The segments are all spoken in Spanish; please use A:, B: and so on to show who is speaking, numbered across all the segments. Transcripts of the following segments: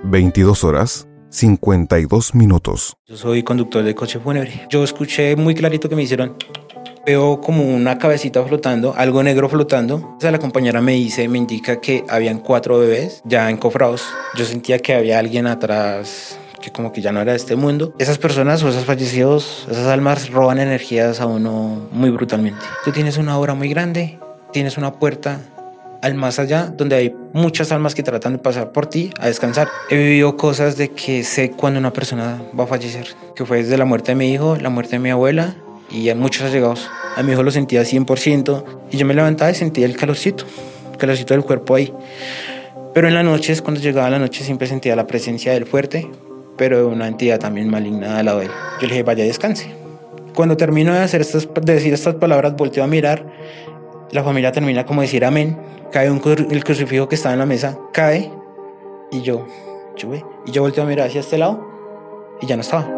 A: 22 horas, 52 minutos.
B: Yo soy conductor de coche fúnebre. Yo escuché muy clarito que me hicieron... Veo como una cabecita flotando, algo negro flotando. O sea, la compañera me indica que habían 4 bebés ya encofrados. Yo sentía que había alguien atrás que como que ya no era de este mundo. Esas personas o esos fallecidos, esas almas roban energías a uno muy brutalmente. Tú tienes una obra muy grande, tienes una puerta al más allá donde hay muchas almas que tratan de pasar por ti a descansar. He vivido cosas de que sé cuando una persona va a fallecer, que fue desde la muerte de mi hijo, la muerte de mi abuela y a muchos allegados. A mi hijo lo sentía 100% y yo me levantaba y sentía el calorcito del cuerpo ahí. Pero en las noches, cuando llegaba la noche, siempre sentía la presencia del fuerte, pero de una entidad también maligna al lado de él. Yo le dije, vaya, descanse. Cuando termino de decir estas palabras, volteo a mirar. La familia termina como decir amén. Cae el crucifijo que estaba en la mesa, cae y yo volteo a mirar hacia este lado y ya no estaba.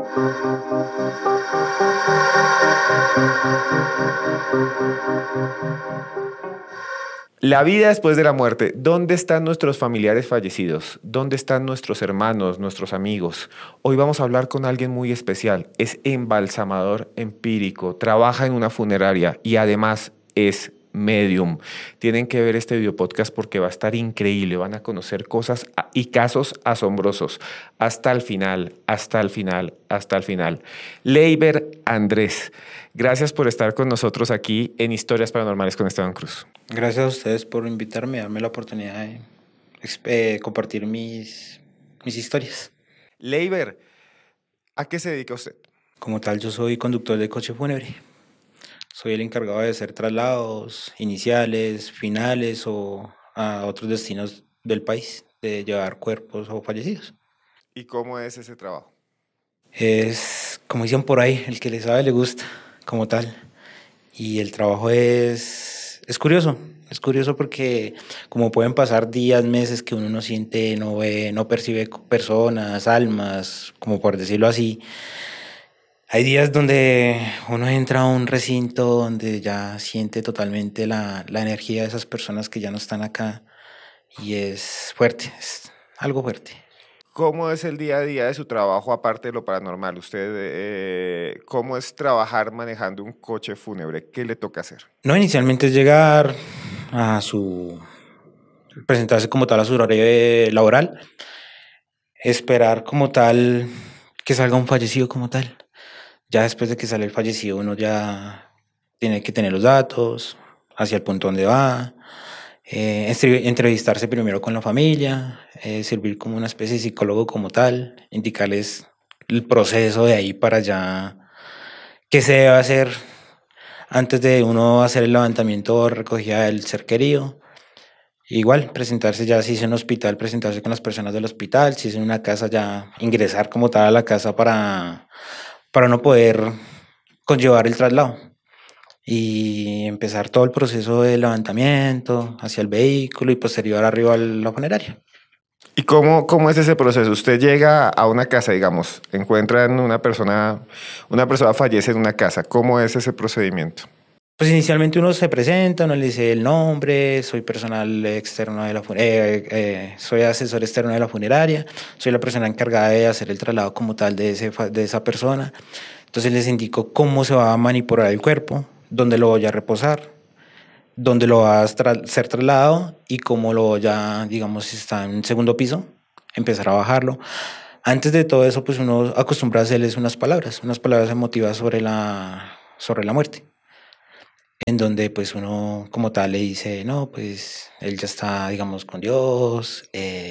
C: La vida después de la muerte. ¿Dónde están nuestros familiares fallecidos? ¿Dónde están nuestros hermanos, nuestros amigos? Hoy vamos a hablar con alguien muy especial. Es embalsamador empírico, trabaja en una funeraria y además es medium. Tienen que ver este video podcast porque va a estar increíble. Van a conocer cosas y casos asombrosos. Hasta el final, hasta el final, hasta el final. Leiber Andrés, gracias por estar con nosotros aquí en Historias Paranormales con Esteban Cruz.
B: Gracias a ustedes por invitarme, darme la oportunidad de compartir mis historias.
C: Leiber, ¿a qué se dedica usted?
B: Como tal, yo soy conductor de coche fúnebre. Soy el encargado de hacer traslados iniciales, finales o a otros destinos del país, de llevar cuerpos o fallecidos.
C: ¿Y cómo es ese trabajo?
B: Es, como dicen por ahí, el que le sabe le gusta, como tal. Y el trabajo es curioso porque como pueden pasar días, meses que uno no siente, no ve, no percibe personas, almas, como por decirlo así. Hay días donde uno entra a un recinto donde ya siente totalmente la energía de esas personas que ya no están acá y es fuerte, es algo fuerte.
C: ¿Cómo es el día a día de su trabajo aparte de lo paranormal? ¿Usted cómo es trabajar manejando un coche fúnebre? ¿Qué le toca hacer?
B: No, inicialmente es llegar presentarse como tal a su horario laboral, esperar como tal que salga un fallecido como tal. Ya después de que sale el fallecido uno ya tiene que tener los datos, hacia el punto donde va, entrevistarse primero con la familia, servir como una especie de psicólogo como tal, indicarles el proceso de ahí para allá, qué se debe hacer antes de uno hacer el levantamiento o recogida del ser querido. Igual, presentarse ya, si es en un hospital, presentarse con las personas del hospital, si es en una casa ya ingresar como tal a la casa para no poder conllevar el traslado y empezar todo el proceso de levantamiento hacia el vehículo y posterior arriba a la funeraria.
C: ¿Y cómo es ese proceso? Usted llega a una casa, digamos, encuentran una persona fallece en una casa. ¿Cómo es ese procedimiento?
B: Pues inicialmente uno se presenta, uno le dice el nombre, soy personal externo de soy asesor externo de la funeraria, soy la persona encargada de hacer el traslado como tal de esa persona. Entonces les indico cómo se va a manipular el cuerpo, dónde lo voy a reposar, dónde lo va a ser trasladado y cómo lo voy a, digamos, si está en un segundo piso, empezar a bajarlo. Antes de todo eso, pues uno acostumbra a hacerles unas palabras emotivas sobre la muerte, en donde pues uno como tal le dice, no, pues él ya está, digamos, con Dios,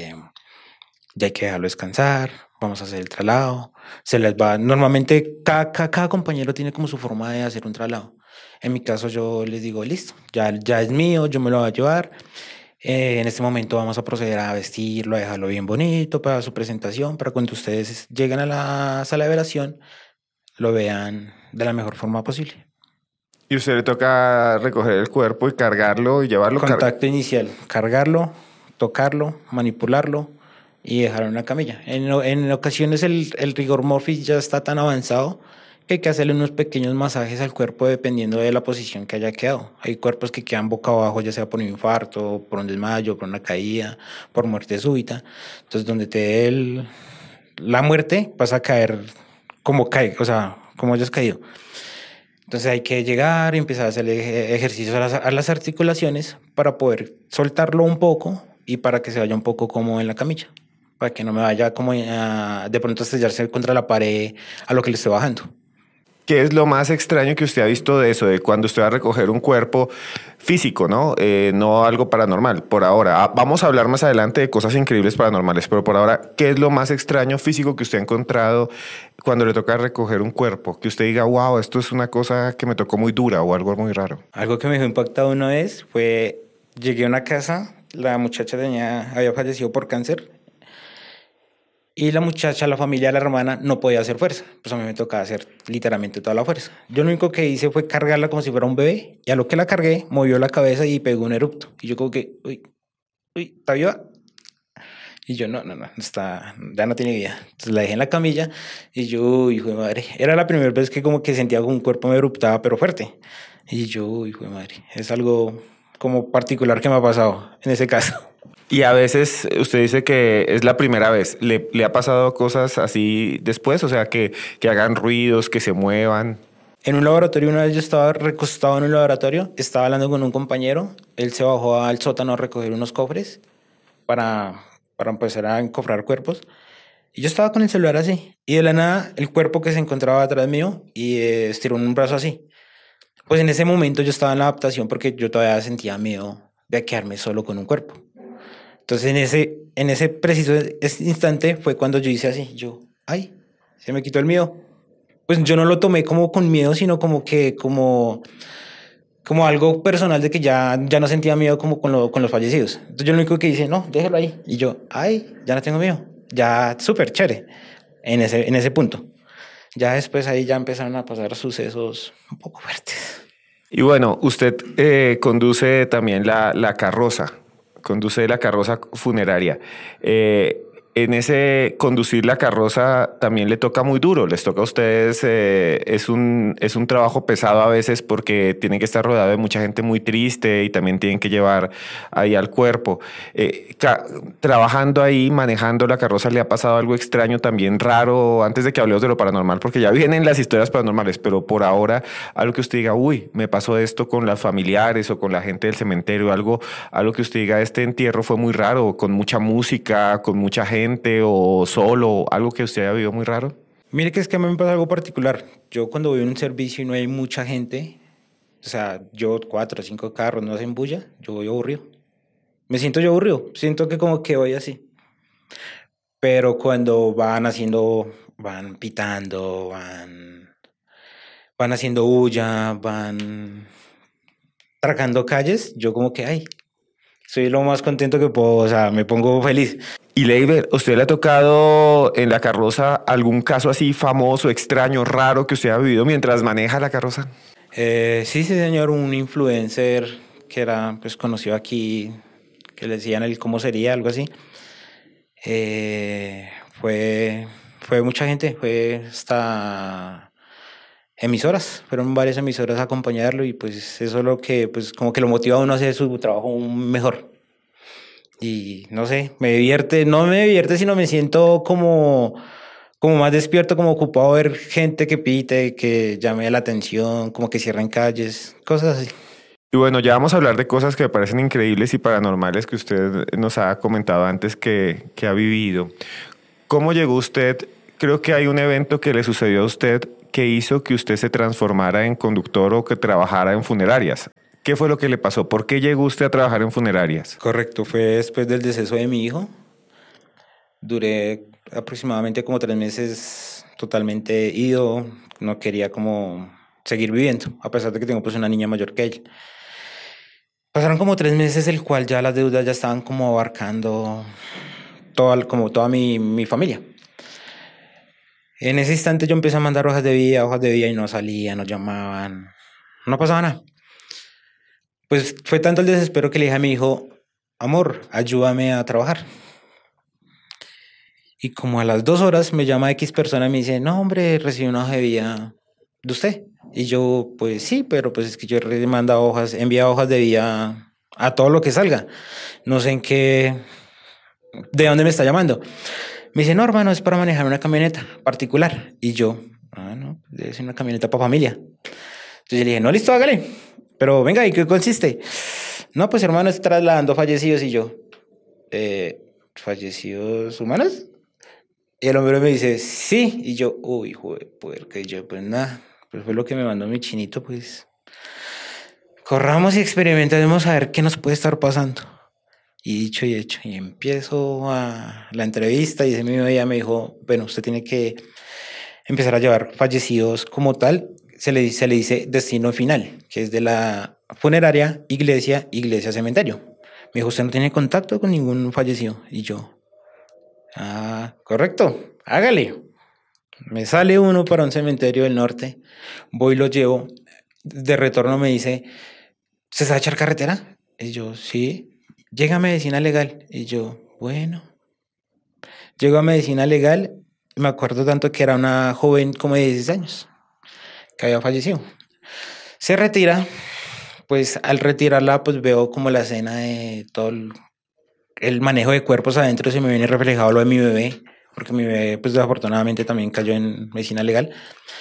B: ya hay que dejarlo descansar, vamos a hacer el traslado. Normalmente cada compañero tiene como su forma de hacer un traslado. En mi caso yo les digo, listo, ya es mío, yo me lo voy a llevar. En este momento vamos a proceder a vestirlo, a dejarlo bien bonito para su presentación, para cuando ustedes lleguen a la sala de velación, lo vean de la mejor forma posible.
C: ¿Y usted le toca recoger el cuerpo y cargarlo y llevarlo?
B: Contacto inicial, cargarlo, tocarlo, manipularlo y dejarlo en una camilla. En ocasiones el rigor mortis ya está tan avanzado que hay que hacerle unos pequeños masajes al cuerpo dependiendo de la posición que haya quedado. Hay cuerpos que quedan boca abajo, ya sea por un infarto, por un desmayo, por una caída, por muerte súbita. Entonces, donde te dé la muerte, vas a caer como cae, o sea, como hayas caído. Entonces hay que llegar y empezar a hacer ejercicios a las articulaciones para poder soltarlo un poco y para que se vaya un poco como en la camilla, para que no me vaya como de pronto a estrellarse contra la pared a lo que le estoy bajando.
C: ¿Qué es lo más extraño que usted ha visto de eso, de cuando usted va a recoger un cuerpo físico, ¿no? No algo paranormal, por ahora. Vamos a hablar más adelante de cosas increíbles paranormales, pero por ahora, ¿qué es lo más extraño físico que usted ha encontrado cuando le toca recoger un cuerpo? Que usted diga, wow, esto es una cosa que me tocó muy dura o algo muy raro.
B: Algo que me dejó impactado una vez fue, llegué a una casa, la muchacha había fallecido por cáncer. Y la muchacha, la familia, la hermana, no podía hacer fuerza. Pues a mí me tocaba hacer literalmente toda la fuerza. Yo lo único que hice fue cargarla como si fuera un bebé. Y a lo que la cargué, movió la cabeza y pegó un erupto. Y yo como que, uy, ¿está viva? Y yo, no, está, ya no tiene vida. Entonces la dejé en la camilla y yo, uy, hijo de madre. Era la primera vez que como que sentía que un cuerpo me eruptaba, pero fuerte. Y yo, uy, hijo de madre. Es algo como particular que me ha pasado en ese caso.
C: Y a veces usted dice que es la primera vez. ¿Le ha pasado cosas así después? O sea, que hagan ruidos, que se muevan.
B: En un laboratorio, una vez yo estaba recostado en un laboratorio, estaba hablando con un compañero, él se bajó al sótano a recoger unos cofres para empezar a encofrar cuerpos, y yo estaba con el celular así, y de la nada el cuerpo que se encontraba atrás mío y estiró un brazo así. Pues en ese momento yo estaba en la adaptación porque yo todavía sentía miedo de quedarme solo con un cuerpo. Entonces en ese preciso instante fue cuando yo hice así, yo, ay, se me quitó el miedo. Pues yo no lo tomé como con miedo, sino como algo personal de que ya no sentía miedo como con los fallecidos. Entonces yo lo único que hice, no, déjelo ahí. Y yo, ay, ya no tengo miedo. Ya súper chévere en ese punto. Ya después ahí ya empezaron a pasar sucesos un poco fuertes.
C: Y bueno, usted conduce también la carroza, conduce la carroza funeraria. En ese conducir la carroza también le toca muy duro, les toca a ustedes, es un trabajo pesado a veces porque tienen que estar rodeado de mucha gente muy triste y también tienen que llevar ahí al cuerpo. Trabajando ahí, manejando la carroza, ¿le ha pasado algo extraño también raro antes de que hablemos de lo paranormal? Porque ya vienen las historias paranormales, pero por ahora algo que usted diga, uy, me pasó esto con las familiares o con la gente del cementerio, algo que usted diga, este entierro fue muy raro, con mucha música, con mucha gente o solo, algo que usted haya vivido muy raro.
B: Mire que es que a mí me pasa algo particular. Yo cuando voy en un servicio y no hay mucha gente, o sea, yo 4 o 5 carros no hacen bulla, yo voy aburrido. Me siento yo aburrido, siento que como que voy así. Pero cuando van pitando, van haciendo bulla, van tracando calles, yo como que, ay, soy lo más contento que puedo, o sea, me pongo feliz.
C: Y Leiber, ¿usted le ha tocado en la carroza algún caso así famoso, extraño, raro que usted ha vivido mientras maneja la carroza?
B: Sí, señor, un influencer que era pues conocido aquí, que le decían el cómo sería, algo así. Fue mucha gente, fue hasta emisoras, fueron varias emisoras a acompañarlo y pues eso es lo que pues como que lo motiva a uno a hacer su trabajo mejor. Y no sé, no me divierte, sino me siento como más despierto, como ocupado de ver gente que pite, que llame la atención, como que cierren calles, cosas así.
C: Y bueno, ya vamos a hablar de cosas que me parecen increíbles y paranormales que usted nos ha comentado antes que ha vivido. ¿Cómo llegó usted? Creo que hay un evento que le sucedió a usted que hizo que usted se transformara en conductor o que trabajara en funerarias. ¿Qué fue lo que le pasó? ¿Por qué llegó usted a trabajar en funerarias?
B: Correcto, fue después del deceso de mi hijo. Duré aproximadamente como 3 meses totalmente ido, no quería como seguir viviendo, a pesar de que tengo pues una niña mayor que él. Pasaron como 3 meses, el cual ya las deudas ya estaban como abarcando como toda mi familia. En ese instante yo empecé a mandar hojas de vida y no salía, no llamaban, no pasaba nada. Pues fue tanto el desespero que le dije a mi hijo, amor, ayúdame a trabajar. Y como a las 2 horas me llama X persona y me dice, no hombre, recibí una hoja de vida de usted. Y yo, pues sí, pero pues es que yo he mandado hojas, he enviado hojas de vida a todo lo que salga. No sé en qué, de dónde me está llamando. Me dice, no, hermano, es para manejar una camioneta particular. Y yo, no, debe ser una camioneta para familia. Entonces yo le dije, no, listo, hágale. Pero venga, ¿y qué consiste? No, pues hermano, es trasladando fallecidos. Y yo, ¿fallecidos humanos? Y el hombre me dice, sí. Y yo, uy, joder, puerca. Y yo, pues nada, pues fue lo que me mandó mi chinito, pues. Corramos y experimentemos a ver qué nos puede estar pasando. Y dicho y hecho, y empiezo a la entrevista y ese mismo día me dijo, bueno, usted tiene que empezar a llevar fallecidos como tal, se le dice destino final, que es de la funeraria, iglesia, iglesia, cementerio. Me dijo, usted no tiene contacto con ningún fallecido. Y yo, correcto, hágale. Me sale uno para un cementerio del norte, voy y lo llevo. De retorno me dice, ¿se sabe echar carretera? Y yo, sí. Llega a medicina legal. Y yo, bueno. Llego a medicina legal. Me acuerdo tanto que era una joven como de 16 años que había fallecido. Se retira. Pues al retirarla, pues veo como la escena de todo el manejo de cuerpos adentro. Se me viene reflejado lo de mi bebé, porque mi bebé, pues desafortunadamente también cayó en medicina legal.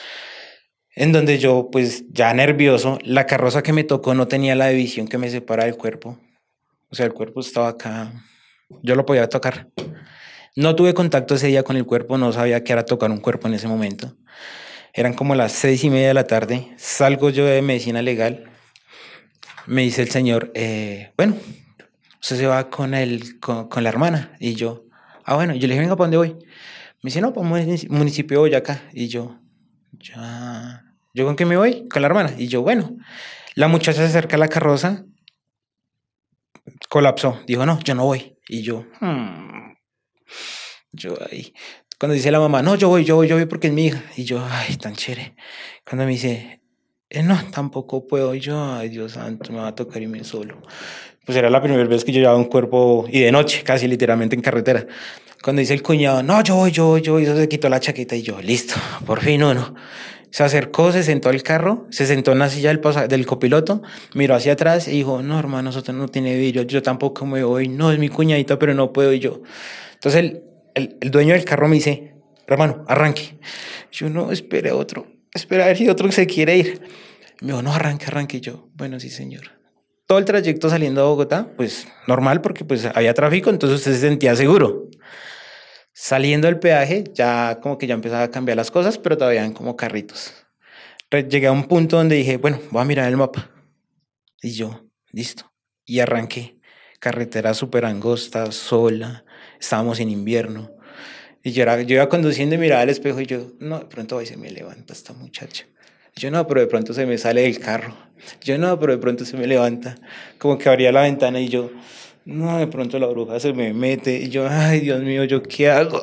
B: En donde yo, pues ya nervioso, la carroza que me tocó no tenía la división que me separa del cuerpo. O sea, el cuerpo estaba acá. Yo lo podía tocar. No tuve contacto ese día con el cuerpo, no sabía qué era tocar un cuerpo en ese momento. Eran como las 6:30 de la tarde. Salgo yo de medicina legal. Me dice el señor, bueno, usted se va con la hermana. Y yo, bueno. Yo le dije, venga, ¿para dónde voy? Me dice, no, para un municipio de Boyacá. Y yo, ya. ¿Yo con qué me voy? Con la hermana. Y yo, bueno. La muchacha se acerca a la carroza, colapsó. Dijo, no, yo no voy. Y yo ahí. Cuando dice la mamá, no, yo voy porque es mi hija. Y yo, ay, tan chévere. Cuando me dice, no, tampoco puedo. Y yo, ay, Dios santo, me va a tocar irme solo. Pues era la primera vez que yo llevaba un cuerpo, y de noche, casi literalmente en carretera. Cuando dice el cuñado, no, yo voy, eso se quitó la chaqueta. Y yo, listo, por fin uno. Se acercó, se sentó al carro, se sentó en la silla del copiloto, miró hacia atrás y dijo, no, hermano, eso no tiene vidrio, yo tampoco me voy, no, es mi cuñadito, pero no puedo. Y yo. Entonces el dueño del carro me dice, hermano, arranque. Yo, no, espera a ver si otro se quiere ir. Me dijo, no, arranque. Y yo, bueno, sí, señor. Todo el trayecto saliendo a Bogotá, pues normal, porque pues había tráfico, entonces usted se sentía seguro. Saliendo del peaje, ya como que ya empezaba a cambiar las cosas, pero todavía eran como carritos. Llegué a un punto donde dije, bueno, voy a mirar el mapa. Y yo, listo. Y arranqué. Carretera súper angosta, sola. Estábamos en invierno. Y yo iba conduciendo y miraba al espejo y yo, no, de pronto ahí se me levanta esta muchacha. Yo no, pero de pronto se me sale del carro. Yo no, pero de pronto se me levanta. Como que abría la ventana y yo, no, de pronto la bruja se me mete. Y yo, ay, Dios mío, ¿yo qué hago?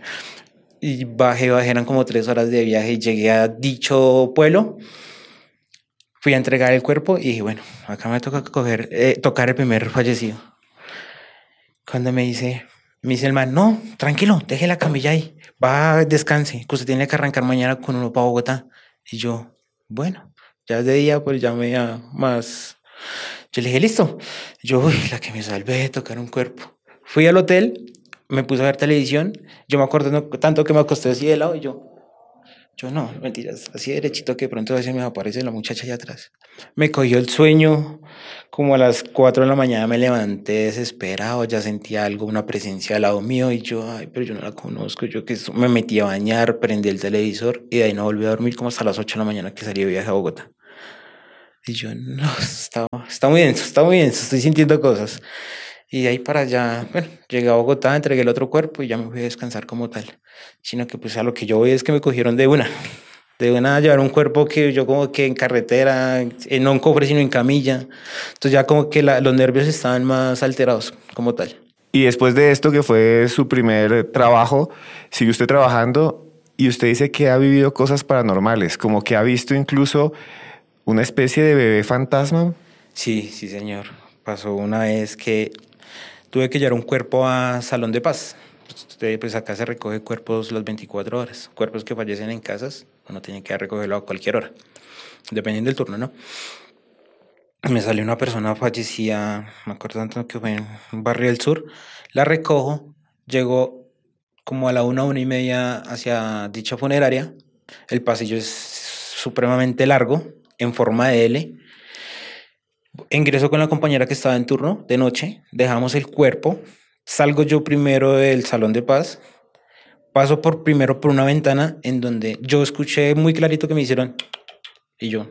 B: Y bajé, eran como 3 horas de viaje y llegué a dicho pueblo. Fui a entregar el cuerpo y dije, bueno, acá me toca tocar el primer fallecido. Cuando me dice el man, no, tranquilo, deje la camilla ahí, va, descanse, que usted tiene que arrancar mañana con uno para Bogotá. Y yo, bueno, ya es de día, pues ya me da más. Yo le dije, listo. Yo, uy, la que me salvé de tocar un cuerpo. Fui al hotel, me puse a ver televisión, yo me acuerdo tanto que me acosté así de lado y yo no, mentiras, así derechito que de pronto a veces me aparece la muchacha allá atrás. Me cogió el sueño, como a las 4 de la mañana me levanté desesperado, ya sentía algo, una presencia al lado mío y yo, ay, pero yo no la conozco, yo que me metí a bañar, prendí el televisor y de ahí no volví a dormir como hasta las 8 de la mañana que salí de viaje a Bogotá. Y yo, no, está muy denso, estoy sintiendo cosas. Y de ahí para allá, bueno, llegué a Bogotá, entregué el otro cuerpo y ya me fui a descansar como tal. Sino que pues a lo que yo voy es que me cogieron de una a llevar un cuerpo que yo como que en carretera, no en cofre sino en camilla. Entonces ya como que los nervios estaban más alterados como tal.
C: Y después de esto, que fue su primer trabajo, sigue usted trabajando y usted dice que ha vivido cosas paranormales, como que ha visto incluso una especie de bebé fantasma.
B: Sí, sí, señor. Pasó una vez que tuve que llevar un cuerpo a Salón de Paz. Pues acá se recoge cuerpos las 24 horas, cuerpos que fallecen en casas. uno tiene que recogerlo a cualquier hora, dependiendo del turno, ¿no? Me salió una persona fallecida, me acuerdo tanto que fue en un barrio del sur, la recojo, llego como a la 1, 1:30 hacia dicha funeraria, el pasillo es supremamente largo, en forma de L, ingreso con la compañera que estaba en turno de noche, dejamos el cuerpo, salgo yo primero del salón de paz, paso primero por una ventana en donde yo escuché muy clarito que me hicieron y yo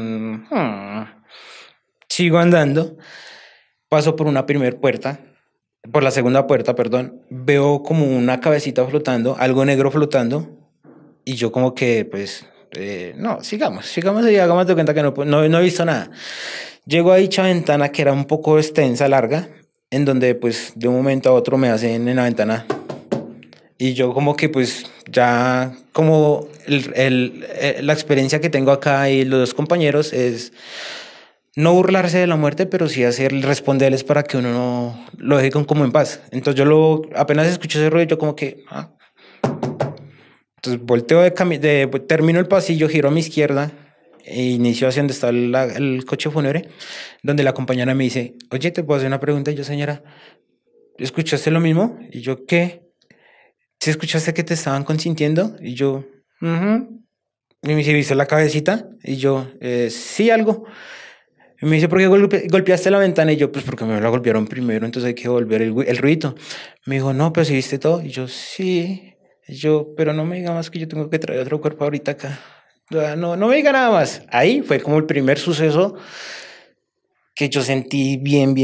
B: sigo andando, paso por una primera puerta, por la segunda puerta, perdón, veo como una cabecita flotando, algo negro flotando y yo como que pues no, sigamos y hagamos de cuenta que no he visto nada. Llego a dicha ventana que era un poco extensa, larga, en donde pues de un momento a otro me hacen en la ventana y yo como que pues ya como la experiencia que tengo acá y los dos compañeros es no burlarse de la muerte, pero sí responderles para que uno no lo deje como en paz. Entonces apenas escuché ese ruido, yo como que entonces volteo termino el pasillo, giro a mi izquierda e inicio hacia donde está el coche fúnebre, donde la compañera me dice, oye, ¿te puedo hacer una pregunta? Y yo, señora, ¿escuchaste lo mismo? Y yo, ¿qué? ¿Sí escuchaste que te estaban consintiendo? Y yo, "Ujú". Y me dice, ¿viste la cabecita? Y yo, sí, algo. Y me dice, ¿por qué golpeaste la ventana? Y yo, pues porque me la golpearon primero, entonces hay que volver el ruido. Me dijo, no, pero si viste todo. Y yo, sí. Y yo, pero no me diga más que yo tengo que traer otro cuerpo ahorita acá. No me diga nada más. Ahí fue como el primer suceso que yo sentí bien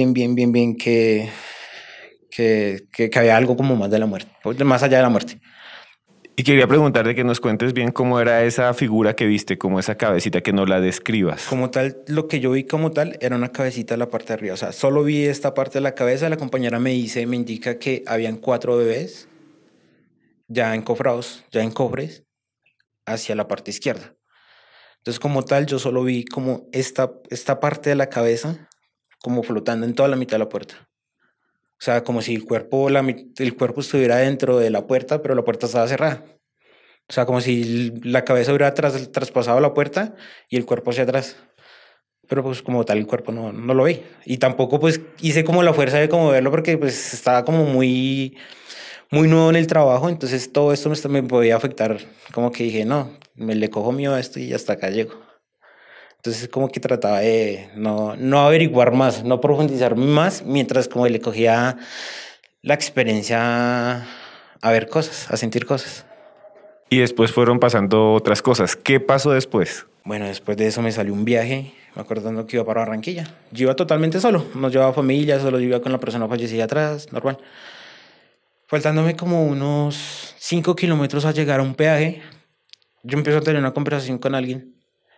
B: que había algo como más de la muerte, más allá de la muerte.
C: Y quería preguntarte que nos cuentes bien cómo era esa figura que viste, como esa cabecita, que nos la describas.
B: Como tal, lo que yo vi como tal era una cabecita en la parte de arriba. O sea, solo vi esta parte de la cabeza. La compañera me indica que habían 4 bebés ya encofrados, ya en cofres, hacia la parte izquierda. Entonces, como tal, yo solo vi como esta parte de la cabeza como flotando en toda la mitad de la puerta. O sea, como si el cuerpo estuviera dentro de la puerta, pero la puerta estaba cerrada. O sea, como si la cabeza hubiera traspasado la puerta y el cuerpo hacia atrás. Pero pues como tal el cuerpo no lo vi. Y tampoco pues hice como la fuerza de como verlo porque pues estaba como muy nuevo en el trabajo. Entonces todo esto me podía afectar. Como que dije, no, me le cojo miedo a esto y hasta acá llego. Entonces como que trataba de no averiguar más, no profundizar más, mientras como le cogía la experiencia a ver cosas, a sentir cosas.
C: Y después fueron pasando otras cosas. ¿Qué pasó después?
B: Bueno, después de eso me salió un viaje, me acuerdo que iba para Barranquilla. Yo iba totalmente solo, no llevaba familia, solo iba con la persona fallecida atrás, normal. Faltándome como unos 5 kilómetros a llegar a un peaje, yo empiezo a tener una conversación con alguien.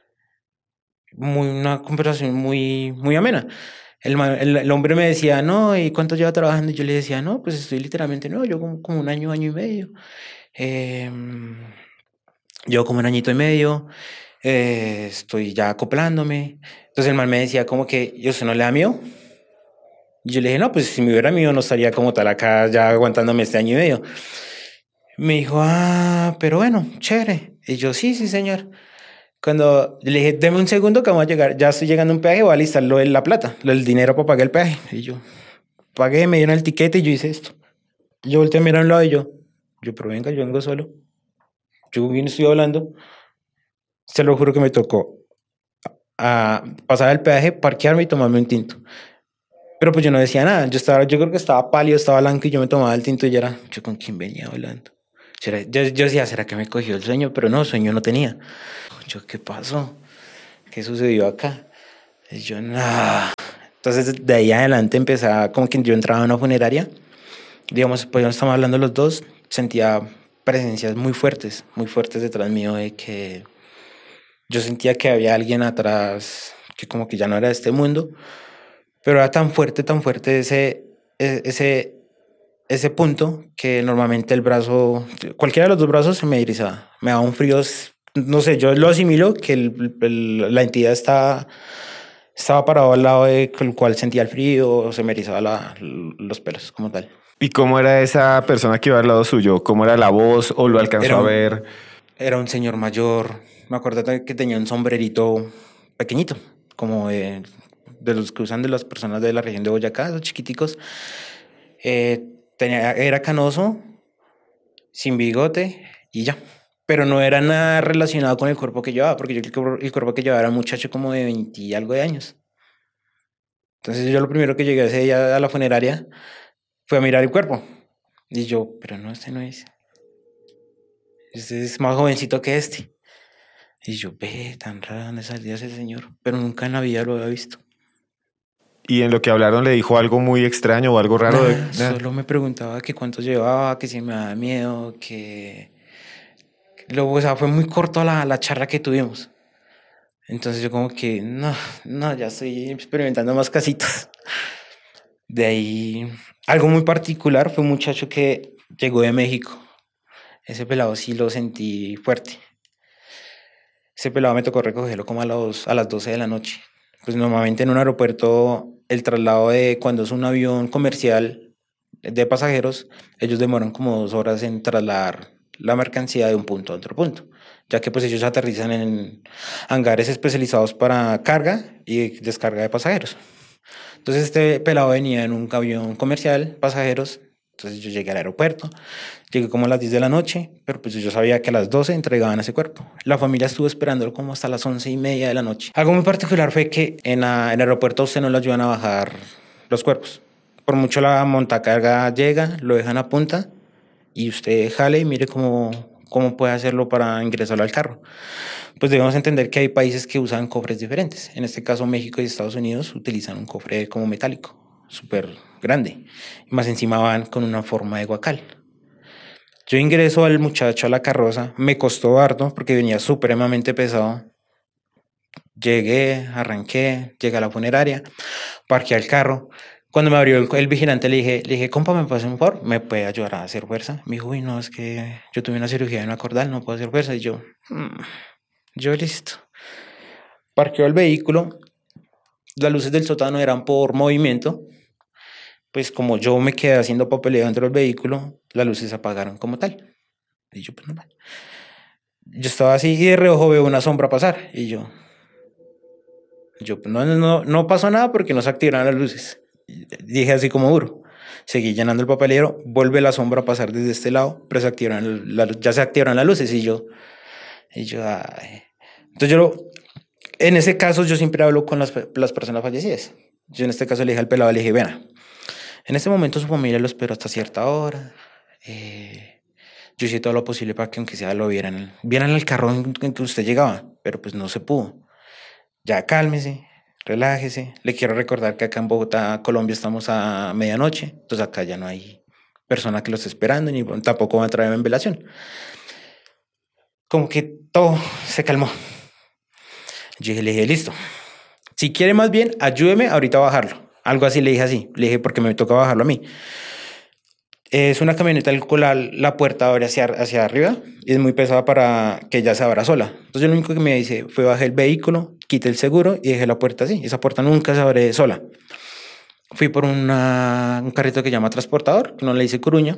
B: Una conversación muy amena. El hombre me decía, no, ¿y cuánto lleva trabajando? Y yo le decía, no, pues estoy literalmente, no, yo como un año y medio. Yo como un añito y medio, estoy ya acoplándome. Entonces el man me decía como que, ¿y usted no le da miedo? Y yo le dije, no, pues si me hubiera miedo no estaría como tal acá ya aguantándome este año y medio. Me dijo, pero bueno, chévere. Y yo, sí, señor. Cuando le dije, deme un segundo que vamos a llegar, ya estoy llegando a un peaje, voy a alistar lo de la plata, el dinero para pagar el peaje. Y yo pagué, me dieron el tiquete y yo hice esto. Yo volteé a mirar a un lado y yo, pero venga, yo vengo solo. Yo bien estoy hablando. Se lo juro que me tocó a pasar el peaje, parquearme y tomarme un tinto. Pero pues yo no decía nada. Yo creo que estaba pálido, estaba blanco y yo me tomaba el tinto y ya era, yo con quién venía hablando. Yo decía, ¿será que me cogió el sueño? Pero no, sueño no tenía. Yo, ¿qué pasó? ¿Qué sucedió acá? Y yo, nada. Entonces, de ahí adelante empezaba como que yo entraba a una funeraria. Digamos, pues estamos hablando los dos. Sentía presencias muy fuertes detrás mío de que yo sentía que había alguien atrás que como que ya no era de este mundo. Pero era tan fuerte ese punto que normalmente el brazo, cualquiera de los dos brazos se me erizaba. Me daba un frío, no sé, yo lo asimilo que la entidad estaba parado al lado del cual sentía el frío, o se me erizaba los pelos como tal.
C: ¿Y cómo era esa persona que iba al lado suyo? ¿Cómo era la voz o lo alcanzó a ver?
B: Era un señor mayor, me acuerdo que tenía un sombrerito pequeñito, como de los que usan de las personas de la región de Boyacá, esos chiquiticos. Era canoso, sin bigote y ya. Pero no era nada relacionado con el cuerpo que llevaba, porque yo el cuerpo que llevaba era un muchacho como de 20 y algo de años. Entonces yo lo primero que llegué ese día a la funeraria fue a mirar el cuerpo. Y yo, pero no, este no es. Este es más jovencito que este. Y yo, ve, tan raro, ¿dónde salía ese señor? Pero nunca en la vida lo había visto.
C: Y en lo que hablaron le dijo algo muy extraño o algo raro.
B: Nada, solo me preguntaba que cuánto llevaba, que si me daba miedo, que... Luego, o sea, fue muy corto la charla que tuvimos. Entonces yo como que, no, ya estoy experimentando más casitos. De ahí, algo muy particular fue un muchacho que llegó de México. Ese pelado sí lo sentí fuerte. Ese pelado me tocó recogerlo como a las 12 de la noche. Pues normalmente en un aeropuerto el traslado de cuando es un avión comercial de pasajeros, ellos demoran como 2 horas en trasladar la mercancía de un punto a otro punto, ya que pues ellos aterrizan en hangares especializados para carga y descarga de pasajeros. Entonces este pelado venía en un avión comercial, pasajeros, entonces yo llegué al aeropuerto, llegué como a las 10 de la noche, pero pues yo sabía que a las 12 entregaban ese cuerpo. La familia estuvo esperándolo como hasta las 11:30 de la noche. Algo muy particular fue que en el aeropuerto a usted no lo ayudan a bajar los cuerpos. Por mucho la montacarga llega, lo dejan a punta y usted jale y mire cómo puede hacerlo para ingresarlo al carro. Pues debemos entender que hay países que usan cofres diferentes. En este caso, México y Estados Unidos utilizan un cofre como metálico, súper grande. Y más encima van con una forma de guacal. Yo ingreso al muchacho a la carroza, me costó harto porque venía supremamente pesado. Llegué, arranqué, llegué a la funeraria, parqué el carro. Cuando me abrió el vigilante le dije, compa, ¿me puede hacer un favor? ¿Me puede ayudar a hacer fuerza? Me dijo, uy, no, es que yo tuve una cirugía en una cordal, no puedo hacer fuerza. Y yo listo. Parqueó el vehículo, las luces del sótano eran por movimiento, pues como yo me quedé haciendo papeleo dentro del vehículo, las luces se apagaron como tal. Y yo, pues normal. Yo estaba así y de reojo veo una sombra pasar. Y yo pues, no pasó nada porque no se activaron las luces. Dije así como duro. Seguí llenando el papelero, vuelve la sombra a pasar desde este lado, pero ya se activaron las luces ay. Entonces en ese caso yo siempre hablo con las personas fallecidas. Yo en este caso le dije al pelado, le dije, vea, en este momento su familia lo esperó hasta cierta hora. Yo hice todo lo posible para que aunque sea lo vieran el carro en que usted llegaba, pero pues no se pudo. Ya cálmese, relájese. Le quiero recordar que acá en Bogotá, Colombia, estamos a medianoche, entonces acá ya no hay persona que lo esté esperando, ni tampoco va a traer en velación. Como que todo se calmó. Le dije, listo. Si quiere más bien, ayúdeme ahorita a bajarlo. Algo así le dije así. Le dije, porque me toca bajarlo a mí. Es una camioneta el cual la puerta abre hacia arriba y es muy pesada para que ella se abra sola. Entonces lo único que me hice fue bajar el vehículo, quité el seguro y dejé la puerta así. Esa puerta nunca se abre sola. Fui por un carrito que llama transportador, que no le dice curuña.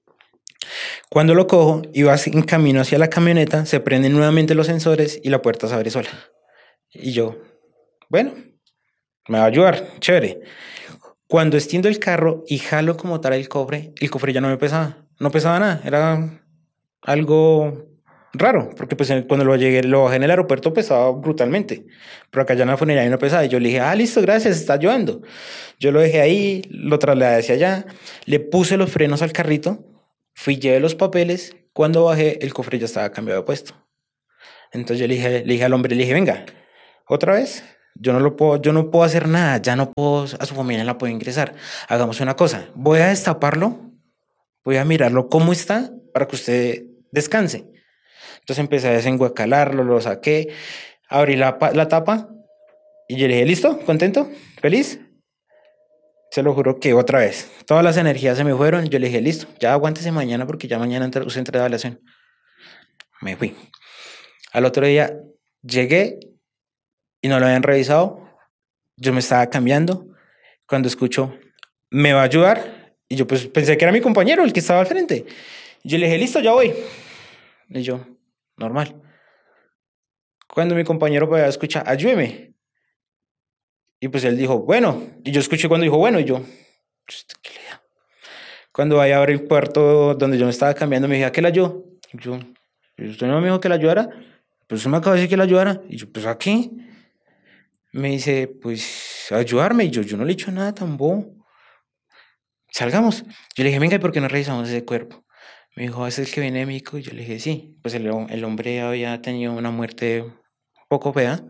B: Cuando lo cojo, iba en camino hacia la camioneta, se prenden nuevamente los sensores y la puerta se abre sola. Y yo, bueno, me va a ayudar, chévere. Cuando extiendo el carro y jalo como tal el cofre ya no me pesaba, no pesaba nada, era algo raro, porque pues cuando lo bajé en el aeropuerto pesaba brutalmente, pero acá ya en la funeraria no pesaba, y yo le dije, listo, gracias, está ayudando. Yo lo dejé ahí, lo trasladé hacia allá, le puse los frenos al carrito, llevé los papeles, cuando bajé el cofre ya estaba cambiado de puesto. Entonces yo le dije al hombre, le dije, venga, otra vez. Yo no puedo hacer nada, ya no puedo, a su familia la puedo ingresar. Hagamos una cosa, voy a destaparlo, voy a mirarlo cómo está para que usted descanse. Entonces empecé a desenguacalarlo, lo saqué, abrí la tapa y yo le dije, ¿listo? ¿Contento? ¿Feliz? Se lo juro que otra vez, todas las energías se me fueron. Yo le dije, listo, ya aguántese mañana porque ya mañana usted entra de evaluación. Me fui. Al otro día llegué y no lo habían revisado. Yo me estaba cambiando cuando escucho, ¿me va a ayudar? Y yo pues pensé que era mi compañero, el que estaba al frente. Yo le dije, listo, ya voy. Y yo, normal. Cuando mi compañero para allá escucha, ayúdeme. Y pues él dijo, bueno. Y yo escuché cuando dijo, bueno, y yo, ¿qué le da? Cuando vaya a ver el cuarto donde yo me estaba cambiando, me dije, ¿a qué la ayudo? Y yo, ¿usted no me dijo que la ayudara? Pues usted me acaba de decir que la ayudara. Y yo, pues ¿a qué? Me dice, pues ayudarme. Y yo no le he hecho nada tan bobo. Salgamos. Yo le dije, venga, ¿y por qué no revisamos ese cuerpo? Me dijo, ¿es el que viene de México? Y yo le dije, sí. Pues el hombre había tenido una muerte un poco fea.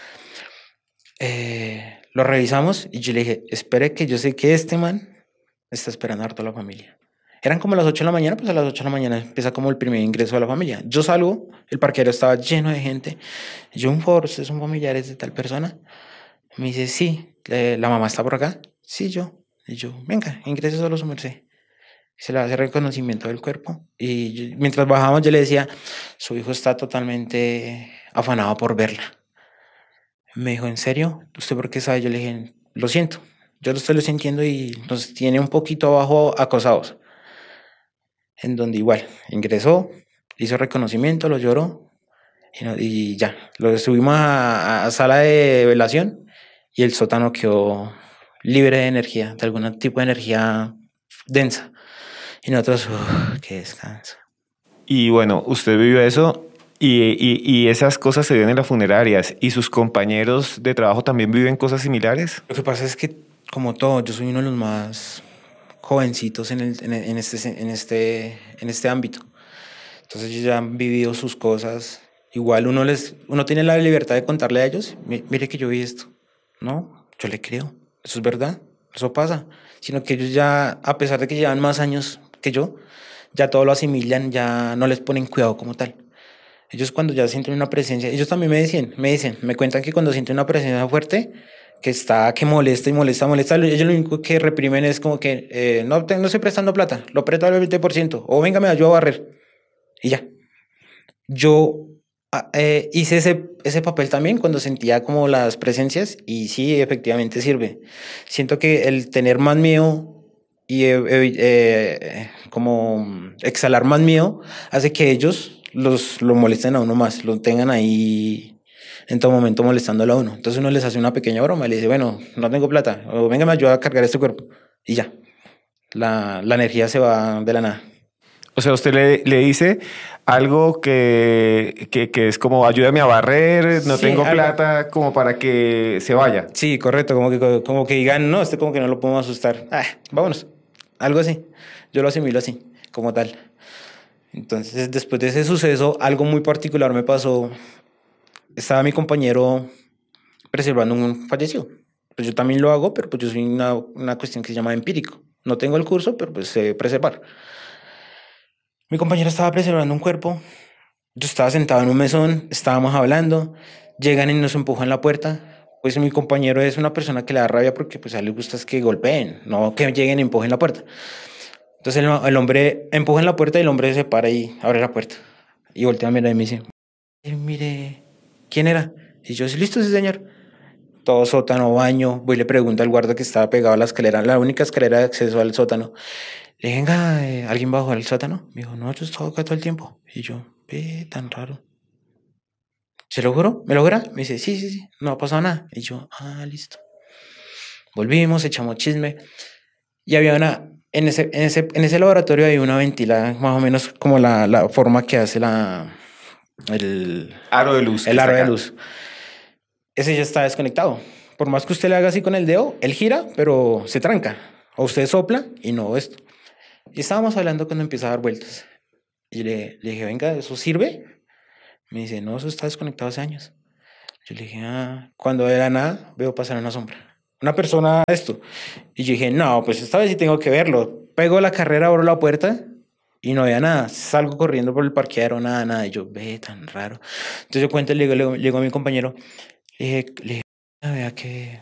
B: Lo revisamos y yo le dije, espere que yo sé que este man está esperando harto a la familia. Eran como las 8 de la mañana, pues a las 8 de la mañana empieza como el primer ingreso de la familia. Yo salgo, el parqueadero estaba lleno de gente. Yo, un favor, ¿ustedes son familiares de tal persona? Me dice, sí, la mamá está por acá. Sí, yo. Y yo, venga, ingrese solo su merced. Se le hace reconocimiento del cuerpo. Y mientras bajábamos, yo le decía, su hijo está totalmente afanado por verla. Me dijo, ¿en serio? ¿Usted por qué sabe? Yo le dije, lo siento. Yo lo estoy sintiendo y nos tiene un poquito abajo acosados. En donde igual, ingresó, hizo reconocimiento, lo lloró y ya. Lo subimos a sala de velación y el sótano quedó libre de energía, de algún tipo de energía densa. Y nosotros, qué descanso.
C: Y bueno, usted vivió eso y esas cosas se ven en las funerarias. ¿Y sus compañeros de trabajo también viven cosas similares?
B: Lo que pasa es que, como todo, yo soy uno de los más jovencitos en este ámbito. Entonces ellos ya han vivido sus cosas. Igual uno tiene la libertad de contarle a ellos, mire que yo vi esto. No, yo le creo. Eso es verdad. Eso pasa. Sino que ellos ya, a pesar de que llevan más años que yo, ya todo lo asimilan, ya no les ponen cuidado como tal. Ellos cuando ya sienten una presencia, ellos también me cuentan que cuando sienten una presencia fuerte, que molesta y molesta, ellos lo único que reprimen es como que no estoy prestando plata, lo presto al 20%, o venga, me ayuda a barrer, y ya. Yo hice ese papel también cuando sentía como las presencias, y sí, efectivamente sirve. Siento que el tener más miedo y como exhalar más miedo hace que ellos lo molesten a uno más, lo tengan ahí en todo momento molestándolo a uno. Entonces uno les hace una pequeña broma, le dice, bueno, no tengo plata, o venga, me ayuda a cargar este cuerpo. Y ya, la energía se va de la nada.
C: O sea, usted le dice algo que es como ayúdame a barrer, no
B: Sí,
C: tengo
B: algo.
C: plata como para que se vaya.
B: Sí, correcto, como que digan, no, como que no lo podemos asustar. Vámonos, algo así. Yo lo asimilo así, como tal. Entonces, después de ese suceso, algo muy particular me pasó. Estaba mi compañero preservando un fallecido. Pues yo también lo hago, pero pues yo soy una cuestión que se llama empírico. No tengo el curso, pero pues sé preservar. Mi compañero estaba preservando un cuerpo. Yo estaba sentado en un mesón, estábamos hablando, llegan y nos empujan la puerta. Pues mi compañero es una persona que le da rabia porque pues a él le gusta es que golpeen, no que lleguen y empujen la puerta. Entonces el hombre empuja en la puerta y el hombre se para y abre la puerta. Y voltea a mirar y me dice, mire, ¿quién era? Y yo, listo, sí, señor. Todo sótano, baño. Voy y le pregunto al guarda que estaba pegado a la escalera, la única escalera de acceso al sótano. Le dije, venga, ¿alguien bajó al sótano? Me dijo, no, yo estaba acá todo el tiempo. Y yo, ve, tan raro. ¿Se lo juro? ¿Me lo jura? Me dice, sí, sí, sí, no ha pasado nada. Y yo, listo. Volvimos, echamos chisme. Y había en ese laboratorio hay una ventila, más o menos como la forma que hace el
C: Aro de luz.
B: el aro de luz. Ese ya está desconectado. Por más que usted le haga así con el dedo, él gira, pero se tranca. O usted sopla y no esto. Y estábamos hablando cuando empieza a dar vueltas. Y le dije, venga, ¿eso sirve? Me dice, no, eso está desconectado hace años. Yo le dije, cuando de la nada veo pasar una sombra. Una persona, esto. Y yo dije, no, pues esta vez sí tengo que verlo. Pego la carrera, abro la puerta y no había nada. Salgo corriendo por el parqueadero, nada, nada. Y yo, ve, tan raro. Entonces yo cuento, le digo a mi compañero, le dije, vea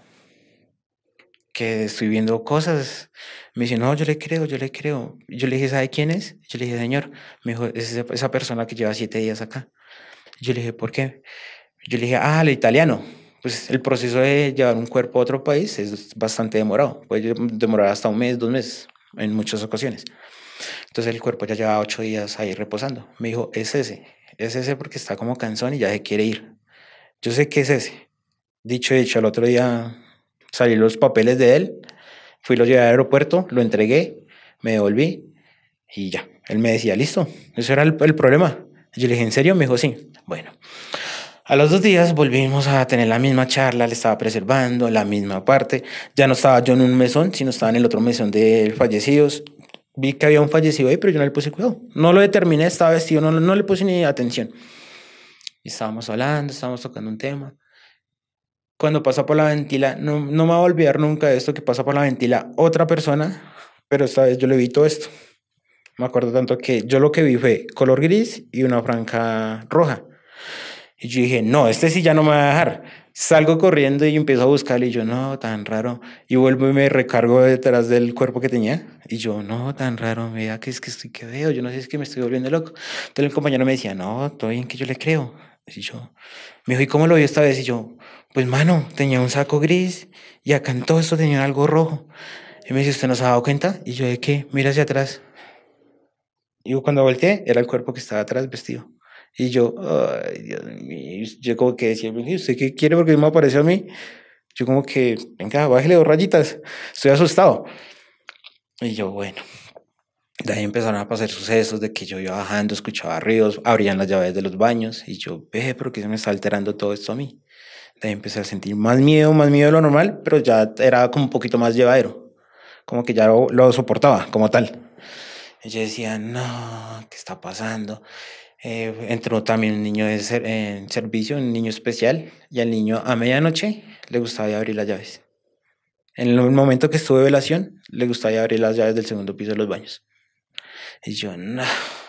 B: que estoy viendo cosas. Me dice, no, yo le creo, yo le creo. Y yo le dije, ¿sabe quién es? Yo le dije, señor. Me dijo, es esa persona que lleva 7 días acá. Yo le dije, ¿por qué? Yo le dije, el italiano. Pues el proceso de llevar un cuerpo a otro país es bastante demorado. Puede demorar hasta 1 mes, 2 meses, en muchas ocasiones. Entonces el cuerpo ya lleva 8 días ahí reposando. Me dijo, es ese. es ese porque está como cansón y ya se quiere ir. Yo sé que es ese. Dicho y hecho, al otro día salí los papeles de él, fui, lo llevé al aeropuerto, lo entregué, me devolví y ya. Él me decía, listo, eso era el problema. Yo le dije, ¿en serio? Me dijo, sí. Bueno, a los 2 días volvimos a tener la misma charla, le estaba preservando la misma parte. Ya no estaba yo en un mesón, sino estaba en el otro mesón de fallecidos. Vi que había un fallecido ahí, pero yo no le puse cuidado. No lo determiné, estaba vestido, no le puse ni atención. Y estábamos hablando, estábamos tocando un tema. Cuando pasa por la ventila, no me voy a olvidar nunca de esto, que pasa por la ventila otra persona, pero esta vez yo le vi todo esto. Me acuerdo tanto que yo lo que vi fue color gris y una franja roja. Y yo dije, no, este sí ya no me va a dejar. Salgo corriendo y empiezo a buscarle y yo, no, tan raro. Y vuelvo y me recargo detrás del cuerpo que tenía. Y yo, no, tan raro, mira que es que estoy que veo, yo no sé, es que me estoy volviendo loco. Entonces el compañero me decía, no, todo bien que yo le creo. Y yo, me dijo, ¿y cómo lo vio esta vez? Y yo, pues mano, tenía un saco gris y acá en todo esto tenía algo rojo. Y me dice, ¿usted no se ha dado cuenta? Y yo, ¿de qué? Mira hacia atrás. Y cuando volteé, era el cuerpo que estaba atrás vestido. Y yo, ay, Dios mío, yo como que decía, "¿Y usted qué quiere? Porque me apareció a mí. Yo como que, venga, bájale 2 rayitas, estoy asustado. Y yo, bueno, de ahí empezaron a pasar sucesos de que yo iba bajando, escuchaba ruidos, abrían las llaves de los baños y yo, ve, pero que se me está alterando todo esto a mí. De ahí empecé a sentir más miedo de lo normal, pero ya era como un poquito más llevadero, como que ya lo soportaba como tal. Y yo decía, no, ¿qué está pasando? Entró también un niño en servicio, un niño especial, y al niño a medianoche le gustaba abrir las llaves. En el momento que estuve de velación, le gustaba abrir las llaves del segundo piso de los baños. Y yo, no.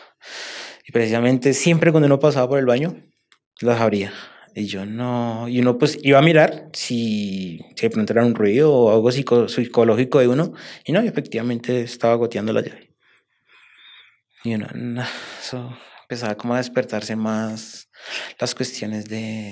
B: Y precisamente siempre cuando uno pasaba por el baño, las abría. Y yo, no. Y uno pues iba a mirar si de pronto era un ruido o algo psicológico de uno. Y no, y efectivamente estaba goteando la llave. Y uno, no, eso empezaba como a despertarse más las cuestiones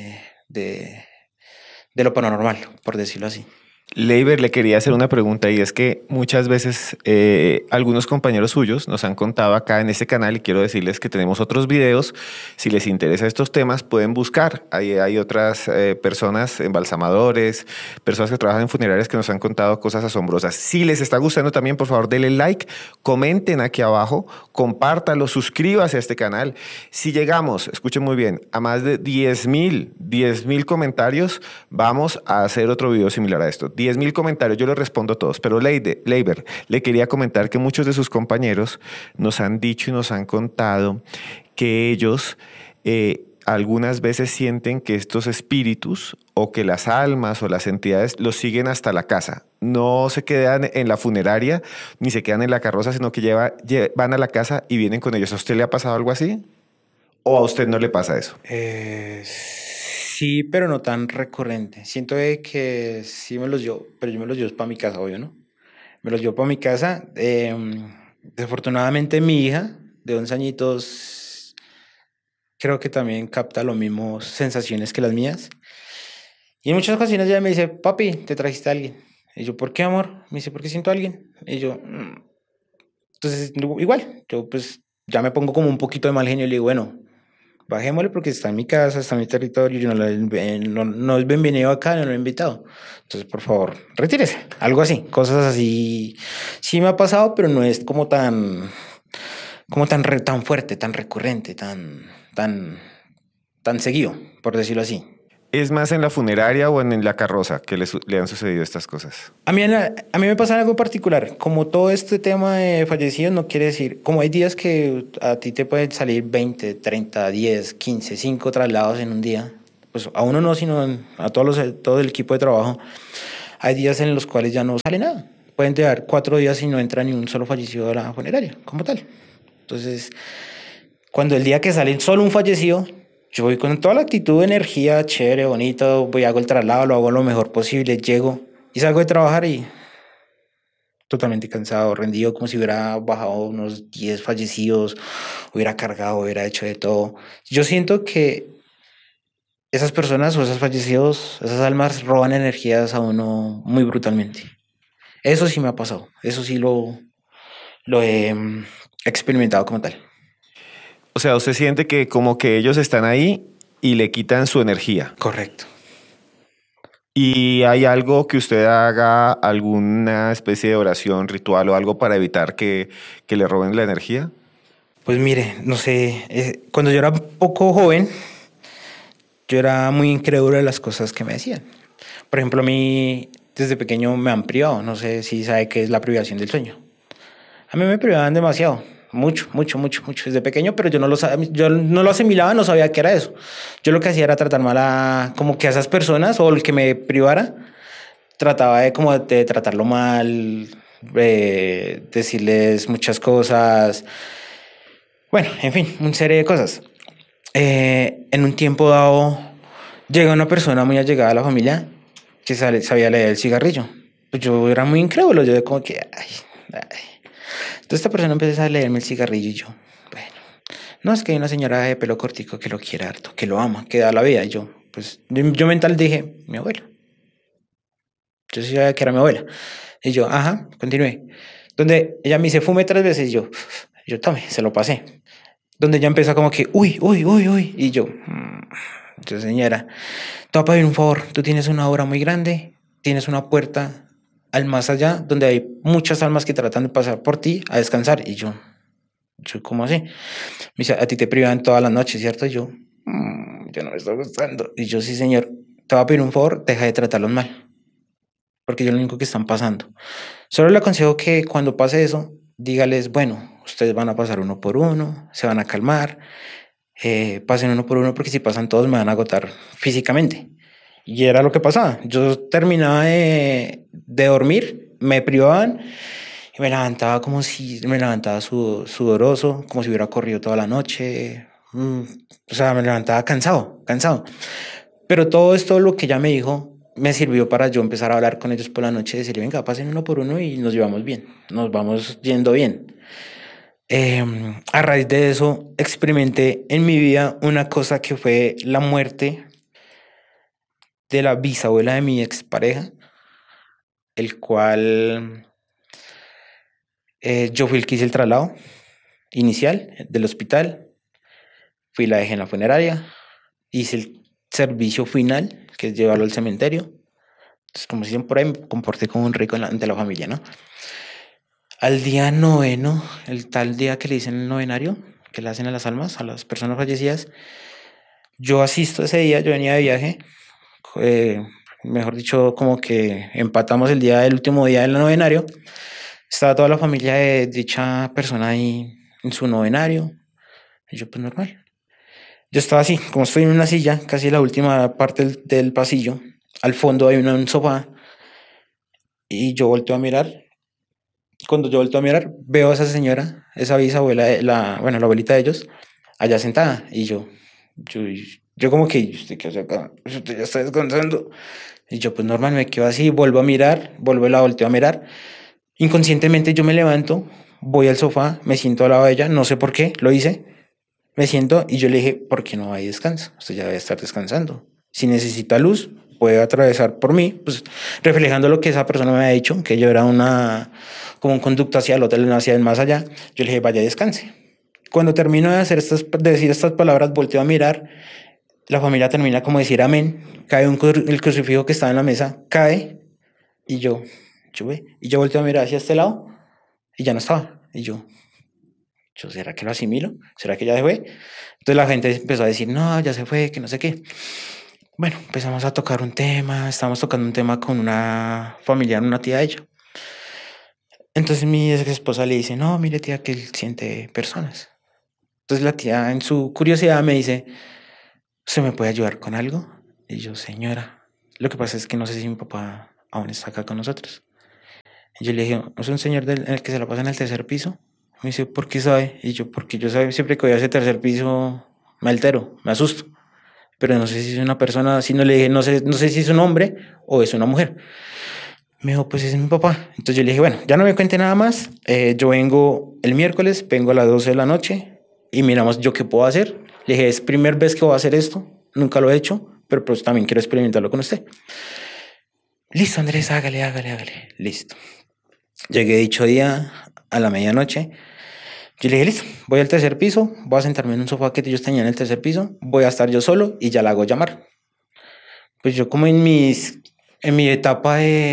B: de lo paranormal, por decirlo así.
C: Leiber, le quería hacer una pregunta y es que muchas veces algunos compañeros suyos nos han contado acá en este canal y quiero decirles que tenemos otros videos. Si les interesa estos temas pueden buscar. Hay otras personas, embalsamadores, personas que trabajan en funerarias que nos han contado cosas asombrosas. Si les está gustando también, por favor, denle like, comenten aquí abajo, compártanlo, suscríbase a este canal. Si llegamos, escuchen muy bien, a más de 10,000 comentarios, vamos a hacer otro video similar a esto. 10,000 comentarios, yo les respondo a todos, pero Leiber, le quería comentar que muchos de sus compañeros nos han dicho y nos han contado que ellos algunas veces sienten que estos espíritus o que las almas o las entidades los siguen hasta la casa. No se quedan en la funeraria ni se quedan en la carroza, sino que van a la casa y vienen con ellos. ¿A usted le ha pasado algo así? ¿O a usted no le pasa eso?
B: Sí, pero no tan recurrente. Siento de que sí me los llevo, pero yo me los llevo para mi casa, obvio, ¿no? Me los llevo para mi casa. Desafortunadamente mi hija de 11 añitos creo que también capta las mismas sensaciones que las mías. Y en muchas ocasiones ella me dice, papi, te trajiste a alguien. Y yo, ¿por qué, amor? Me dice, porque siento a alguien. Y yo, entonces, igual, yo pues ya me pongo como un poquito de mal genio y le digo, bueno, bajémosle porque está en mi casa, está en mi territorio, yo no es bienvenido acá, no lo he invitado. Entonces, por favor, retírese. Algo así, cosas así. Sí me ha pasado, pero no es tan fuerte, tan recurrente, tan seguido, por decirlo así.
C: ¿Es más en la funeraria o en la carroza que le han sucedido estas cosas?
B: A mí me pasa algo particular. Como todo este tema de fallecidos no quiere decir, como hay días que a ti te pueden salir 20, 30, 10, 15, 5 traslados en un día, pues a uno no, sino a todo el equipo de trabajo, hay días en los cuales ya no sale nada. Pueden llevar 4 días y no entra ni un solo fallecido a la funeraria, como tal. Entonces, cuando el día que sale solo un fallecido, yo voy con toda la actitud, energía, chévere, bonito, voy, hago el traslado, lo hago lo mejor posible, llego y salgo de trabajar y totalmente cansado, rendido, como si hubiera bajado unos 10 fallecidos, hubiera cargado, hubiera hecho de todo. Yo siento que esas personas o esos fallecidos, esas almas roban energías a uno muy brutalmente. Eso sí me ha pasado, eso sí lo he experimentado como tal.
C: O sea, usted siente que como que ellos están ahí y le quitan su energía.
B: Correcto.
C: ¿Y hay algo que usted haga, alguna especie de oración, ritual o algo para evitar que le roben la energía?
B: Pues mire, no sé, cuando yo era poco joven, yo era muy incrédulo de las cosas que me decían. Por ejemplo, a mí desde pequeño me han privado, no sé si sabe qué es la privación del sueño. A mí me privaban demasiado, mucho, mucho, mucho, mucho desde pequeño, pero yo no lo asimilaba, no sabía qué era eso. Yo lo que hacía era tratar mal como que a esas personas o el que me privara, trataba de como de tratarlo mal, decirles muchas cosas, bueno, en fin, una serie de cosas. En un tiempo dado llega una persona muy allegada a la familia que sabía leer el cigarrillo. Pues yo era muy incrédulo, yo de como que, ay, ay. Entonces esta persona empezó a leerme el cigarrillo y yo, bueno, no, es que hay una señora de pelo cortico que lo quiere harto, que lo ama, que da la vida. Y yo, pues, yo mental dije, mi abuela. Yo sí sabía que era mi abuela. Y yo, ajá, continué. Donde ella me dice, fume 3 veces. Y yo tome, se lo pasé. Donde ella empezó como que, uy, uy, uy, uy. Y yo, señora, te voy a pedir un favor. Tú tienes una obra muy grande, tienes una puerta al más allá, donde hay muchas almas que tratan de pasar por ti a descansar. Y yo, ¿cómo así? Me dice, a ti te privan todas las noches, ¿cierto? Y yo no me está gustando. Y yo, sí, señor, te voy a pedir un favor, deja de tratarlos mal. Porque yo lo único que están pasando. Solo le aconsejo que cuando pase eso, dígales, bueno, ustedes van a pasar uno por uno, se van a calmar, pasen uno por uno, porque si pasan todos me van a agotar físicamente. Y era lo que pasaba. Yo terminaba de dormir, me privaban y me levantaba como si me levantaba sudoroso, como si hubiera corrido toda la noche. O sea, me levantaba cansado, cansado. Pero todo esto, lo que ella me dijo, me sirvió para yo empezar a hablar con ellos por la noche, decir, venga, pasen uno por uno y nos llevamos bien, nos vamos yendo bien. A raíz de eso, experimenté en mi vida una cosa que fue la muerte de la bisabuela de mi expareja, el cual yo fui el que hice el traslado inicial del hospital, fui y la dejé en la funeraria, hice el servicio final, que es llevarlo al cementerio. Entonces, como dicen por ahí, me comporté como un rico ante la familia, ¿no? Al día noveno, el tal día que le dicen el novenario, que le hacen a las almas, a las personas fallecidas, yo asisto ese día, yo venía de viaje, mejor dicho, como que empatamos el último día del novenario, estaba toda la familia de dicha persona ahí en su novenario, y yo pues normal. Yo estaba así, como estoy en una silla, casi la última parte del pasillo, al fondo hay un sofá, y yo volteo a mirar. Cuando yo volteo a mirar, veo a esa señora, esa bisabuela, bueno, la abuelita de ellos, allá sentada. Y yo, yo como que, ¿usted qué hace acá? Usted ya está descansando. Y yo, pues normal, me quedo así, vuelvo a mirar, la volteo a mirar. Inconscientemente yo me levanto, voy al sofá, me siento al lado de ella, no sé por qué, lo hice. Me siento y yo le dije, ¿por qué no hay descanso? Usted ya debe estar descansando. Si necesita luz, puede atravesar por mí, pues reflejando lo que esa persona me había dicho, que yo era como un conducto hacia el hotel, hacia el más allá. Yo le dije, vaya, descanse. Cuando termino de decir estas palabras, volteo a mirar, la familia termina como decir amén, cae el crucifijo que estaba en la mesa, cae, y yo volteo a mirar hacia este lado, y ya no estaba. Y yo, ¿será que lo asimilo? ¿Será que ya se fue? Entonces la gente empezó a decir, no, ya se fue, que no sé qué. Bueno, empezamos a tocar un tema, estábamos tocando un tema con una familiar, una tía de ella. Entonces mi ex esposa le dice, no, mire tía, que él siente personas. Entonces la tía en su curiosidad me dice, ¿usted me puede ayudar con algo? Y yo, señora, lo que pasa es que no sé si mi papá aún está acá con nosotros. Y yo le dije, ¿es un señor el que se la pasa en el tercer piso? Me dice, ¿por qué sabe? Y yo, porque yo siempre que voy a ese tercer piso me altero, me asusto. Pero no sé si es una persona, si no le dije, no sé si es un hombre o es una mujer. Me dijo, pues ese es mi papá. Entonces yo le dije, bueno, ya no me cuente nada más. Yo vengo el miércoles, vengo a las 12 de la noche y miramos yo qué puedo hacer. Le dije, es primera vez que voy a hacer esto, nunca lo he hecho, pero pues también quiero experimentarlo con usted. Listo, Andrés, hágale. Listo. Llegué dicho día a la medianoche. Yo le dije, listo, voy al tercer piso, voy a sentarme en un sofá que ellos tenían en el tercer piso, voy a estar yo solo y ya la hago llamar. Pues yo como en mi etapa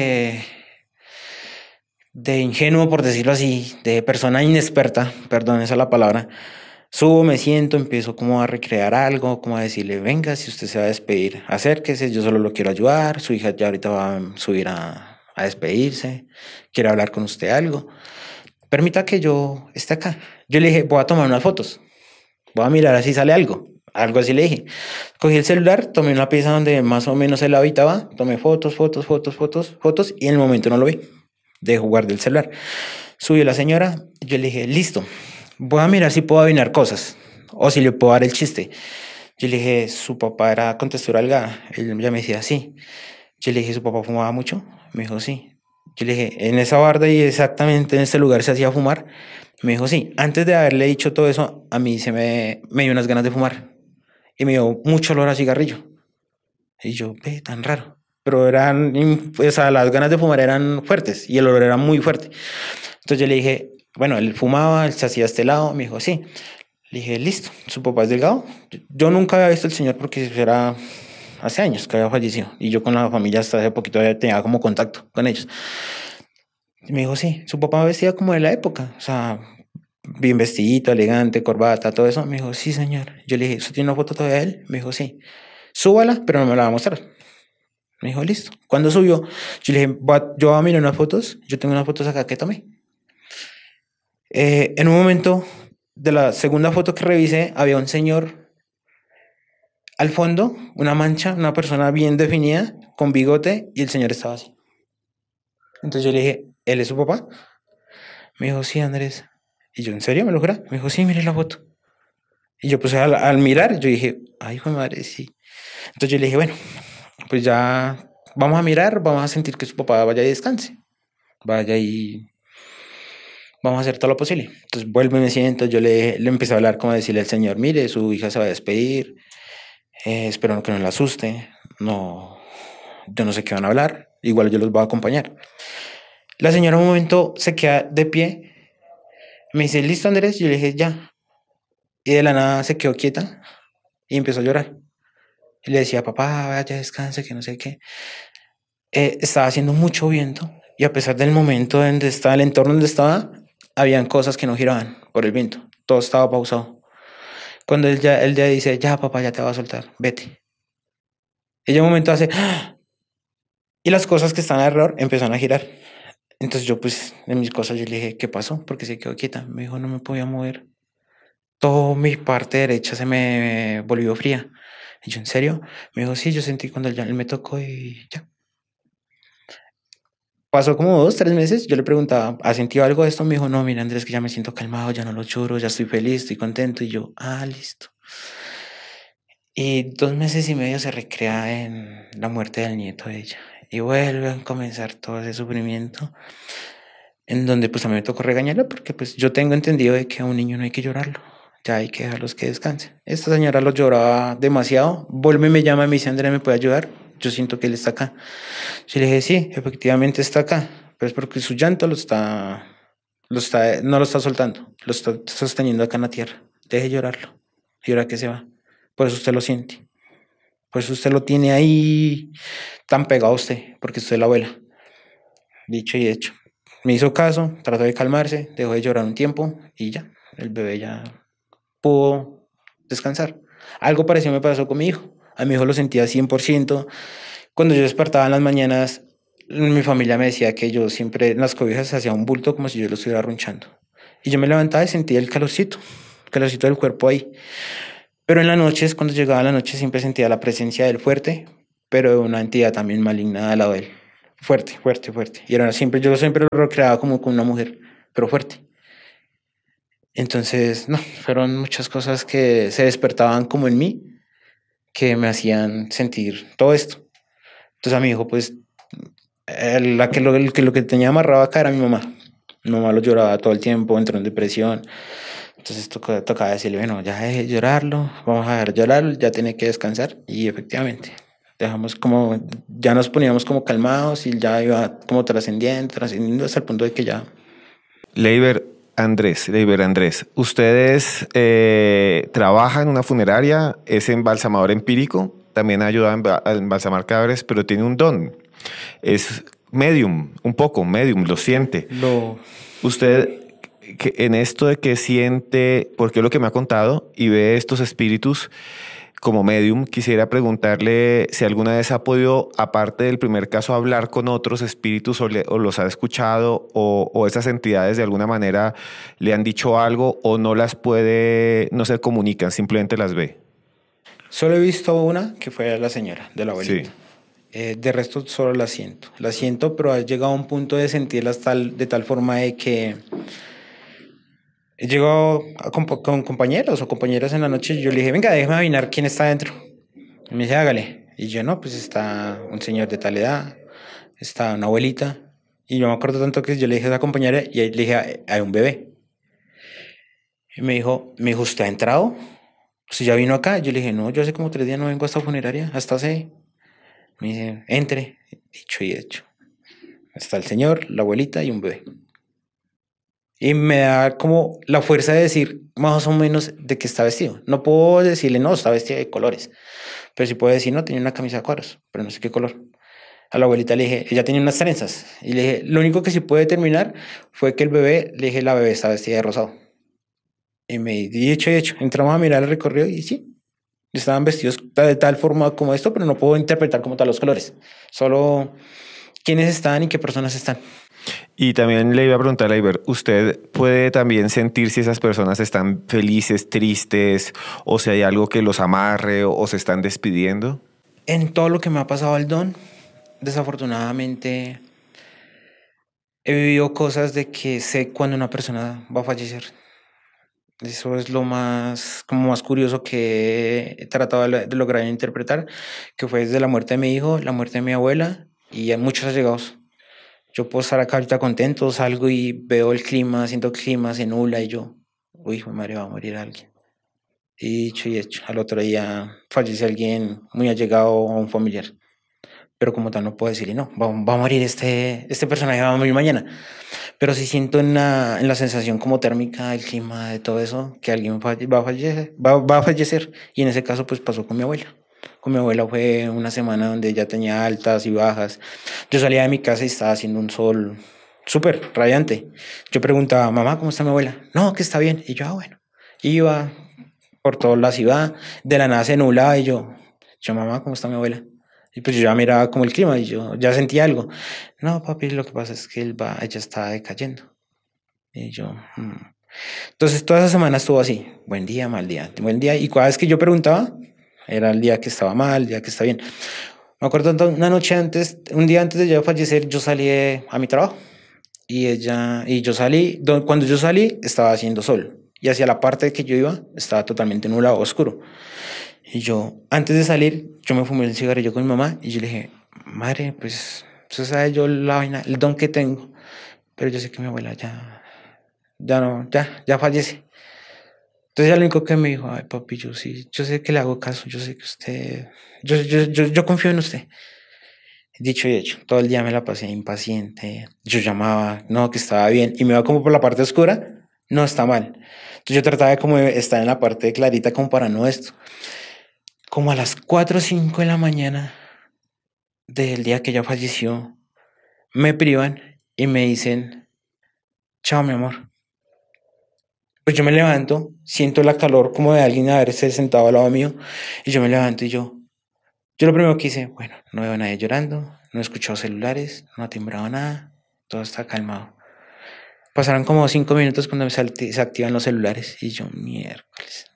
B: de ingenuo, por decirlo así, de persona inexperta, perdón, esa es la palabra, subo, me siento, empiezo como a recrear algo, como a decirle, venga, si usted se va a despedir, acérquese, yo solo lo quiero ayudar, su hija ya ahorita va a subir a despedirse, quiere hablar con usted algo, permita que yo esté acá. Yo le dije, voy a tomar unas fotos, voy a mirar si sale algo. Algo así le dije. Cogí el celular, tomé una pieza donde más o menos él habitaba, tomé fotos y en el momento no lo vi. De jugar del celular. Subió la señora, yo le dije, listo, voy a mirar si puedo adivinar cosas o si le puedo dar el chiste. Yo le dije, su papá era con textura delgada. Él ya me decía, sí. Yo le dije, ¿su papá fumaba mucho? Me dijo, sí. Yo le dije, en esa barda y exactamente en ese lugar se hacía fumar. Me dijo, sí. Antes de haberle dicho todo eso, a mí me dio unas ganas de fumar y me dio mucho olor a cigarrillo. Y yo, ve, tan raro. Pero o sea, las ganas de fumar eran fuertes y el olor era muy fuerte. Entonces yo le dije, bueno, él fumaba, él se hacía este lado. Me dijo, sí. Le dije, listo, su papá es delgado. Yo nunca había visto al señor porque era hace años que había fallecido. Y yo con la familia hasta hace poquito tenía como contacto con ellos. Y me dijo, sí, su papá vestía como de la época. O sea, bien vestidito, elegante, corbata, todo eso. Me dijo, sí, señor. Yo le dije, ¿usted tiene una foto todavía de él? Me dijo, sí. Súbala, pero no me la va a mostrar. Me dijo, listo. Cuando subió, yo le dije, yo voy a mirar unas fotos. Yo tengo unas fotos acá que tomé. En un momento de la segunda foto que revisé, había un señor al fondo, una mancha, una persona bien definida, con bigote, y el señor estaba así. Entonces yo le dije, ¿él es su papá? Me dijo, sí, Andrés. Y yo, ¿en serio? ¿Me lo jura? Me dijo, sí, mire la foto. Y yo, pues al mirar, yo dije, ay, hijo de madre, sí. Entonces yo le dije, bueno, pues ya vamos a mirar, vamos a sentir que su papá vaya y descanse. Vaya y vamos a hacer todo lo posible. Entonces vuelvo y me siento, yo le empecé a hablar como a decirle al señor, mire, su hija se va a despedir, espero que no la asuste, no, yo no sé qué van a hablar, igual yo los voy a acompañar. La señora un momento se queda de pie, me dice, ¿listo, Andrés? Yo le dije, ya. Y de la nada se quedó quieta y empezó a llorar. Y le decía, papá, vaya, descanse, que no sé qué. Estaba haciendo mucho viento y a pesar del momento donde estaba, el entorno donde estaba, habían cosas que no giraban por el viento. Todo estaba pausado. Cuando él ya dice, ya, papá, ya te va a soltar, vete. Ella un momento hace, ¡ah! Y las cosas que están alrededor empezaron a girar. Entonces yo, pues, en mis cosas, yo le dije, ¿qué pasó? Porque se quedó quieta. Me dijo, no me podía mover. Toda mi parte derecha se me volvió fría. Y yo, ¿en serio? Me dijo, sí, yo sentí cuando él me tocó y ya. Pasó como 2, 3 meses. Yo le preguntaba, ¿has sentido algo de esto? Me dijo, no, mira, Andrés, que ya me siento calmado, ya no lo lloro, ya estoy feliz, estoy contento. Y yo, listo. Y 2 meses y medio se recrea en la muerte del nieto de ella. Y vuelve a comenzar todo ese sufrimiento, en donde pues a mí me tocó regañarla porque pues yo tengo entendido de que a un niño no hay que llorarlo. Ya hay que dejarlos que descansen. Esta señora lo lloraba demasiado. Vuelve y me llama y me dice, Andrea, ¿me puede ayudar? Yo siento que él está acá. Yo le dije, sí, efectivamente está acá. Pero es porque su llanto no lo está soltando. Lo está sosteniendo acá en la tierra. Deje llorarlo. Y ahora que se va. Por eso usted lo siente. Por eso usted lo tiene ahí tan pegado a usted. Porque usted es la abuela. Dicho y hecho. Me hizo caso, trató de calmarse, dejó de llorar un tiempo y ya. El bebé ya pudo descansar. Algo parecido me pasó con mi hijo. A mi hijo lo sentía 100%. Cuando yo despertaba en las mañanas, mi familia me decía que yo siempre en las cobijas hacía un bulto como si yo lo estuviera arrunchando. Y yo me levantaba y sentía el calorcito del cuerpo ahí. Pero en las noches, cuando llegaba la noche, siempre sentía la presencia del fuerte, pero de una entidad también maligna al lado de él. Fuerte, fuerte, fuerte. Y era siempre, yo siempre lo recreaba como con una mujer, pero fuerte. Entonces, no, fueron muchas cosas que se despertaban como en mí, que me hacían sentir todo esto. Entonces a mi hijo, pues, lo que tenía amarrado acá era mi mamá. Mi mamá lo lloraba todo el tiempo, entró en depresión. Entonces tocaba decirle, bueno, ya deje de llorarlo, vamos a dejar de llorar, ya tiene que descansar. Y efectivamente, ya nos poníamos como calmados y ya iba como trascendiendo hasta el punto de que ya...
C: Leiber, Andrés, Leiber Andrés, ¿ustedes trabajan en una funeraria? ¿Es embalsamador empírico? También ayuda a embalsamar cadáveres, pero tiene un don. Es medium, un poco medium, lo siente. Usted, en esto de que siente, porque es lo que me ha contado, y ve estos espíritus como medium, quisiera preguntarle si alguna vez ha podido, aparte del primer caso, hablar con otros espíritus o los ha escuchado o esas entidades de alguna manera le han dicho algo o no las puede, no se comunican, simplemente las ve.
B: Solo he visto una que fue la señora de la abuelita.
C: Sí.
B: De resto solo la siento. La siento, pero ha llegado a un punto de sentirlas de tal forma de que he llegado con compañeros o compañeras en la noche y yo le dije, venga, déjeme adivinar quién está adentro. Y me dice, hágale. Y yo, no, pues está un señor de tal edad, está una abuelita. Y yo me acuerdo tanto que yo le dije a esa compañera y le dije, hay un bebé. Y me dijo, ¿usted ha entrado? ¿Usted ya vino acá? Yo le dije, no, yo hace como 3 días no vengo a esta funeraria, hasta hace. Me dice, entre. Dicho y hecho. Está el señor, la abuelita y un bebé. Y me da como la fuerza de decir más o menos de qué está vestido. No puedo decirle, no, está vestido de colores. Pero sí puedo decir, no, tenía una camisa de cuadros, pero no sé qué color. A la abuelita le dije, ella tenía unas trenzas. Y le dije, lo único que sí puede determinar fue que el bebé, le dije, la bebé está vestida de rosado. Y me dicho y hecho, entramos a mirar el recorrido y sí, estaban vestidos de tal forma como esto, pero no puedo interpretar como tal los colores. Solo quiénes están y qué personas están.
C: Y también le iba a preguntar a Leiber, ¿usted puede también sentir si esas personas están felices, tristes, o si hay algo que los amarre o se están despidiendo?
B: En todo lo que me ha pasado al don, desafortunadamente he vivido cosas de que sé cuando una persona va a fallecer. Eso es lo más, como más curioso que he tratado de lograr interpretar, que fue desde la muerte de mi hijo, la muerte de mi abuela y a muchos allegados. Yo puedo estar acá ahorita contento, salgo y veo el clima, siento el clima, se nubla y yo, uy, mi madre, va a morir alguien. Y dicho y hecho, al otro día fallece alguien muy allegado a un familiar. Pero como tal no puedo decirle, no, va a morir este personaje, va a morir mañana. Pero sí siento en la sensación como térmica del clima, de todo eso, que alguien va a fallecer. Y en ese caso pues pasó con mi abuela. Con mi abuela fue una semana donde ella tenía altas y bajas. Yo salía de mi casa y estaba haciendo un sol súper radiante. Yo preguntaba, mamá, ¿cómo está mi abuela? No, que está bien. Y yo, bueno. Iba por toda la ciudad, de la nada se nublaba y yo, mamá, ¿cómo está mi abuela? Y pues yo ya miraba como el clima y yo ya sentía algo. No, papi, lo que pasa es que ella está decayendo. Y yo, Entonces toda esa semana estuvo así, buen día, mal día, buen día. Y cada vez que yo preguntaba, era el día que estaba mal, el día que está bien. Me acuerdo un día antes de ella fallecer, yo salí a mi trabajo. Cuando yo salí, estaba haciendo sol. Y hacia la parte que yo iba, estaba totalmente nublado, oscuro. Y yo, antes de salir, yo me fumé el cigarrillo con mi mamá y yo le dije, madre, pues, usted sabe yo la vaina, el don que tengo, pero yo sé que mi abuela ya fallece. Entonces ella lo único que me dijo, ay papi, yo sé que le hago caso, yo sé que usted, yo confío en usted. Dicho y hecho, todo el día me la pasé impaciente, yo llamaba, no, que estaba bien, y me iba como por la parte oscura, no, está mal. Entonces yo trataba de como estar en la parte clarita como para no esto. Como a las 4 o 5 de la mañana del día que ella falleció, me privan y me dicen, chao, mi amor. Pues yo me levanto, siento la calor como de alguien haberse sentado al lado mío, y yo me levanto y yo lo primero que hice, bueno, no veo a nadie llorando, no he escuchado celulares, no ha timbrado nada, todo está calmado. Pasaron como 5 minutos cuando se activan los celulares, y yo, miércoles.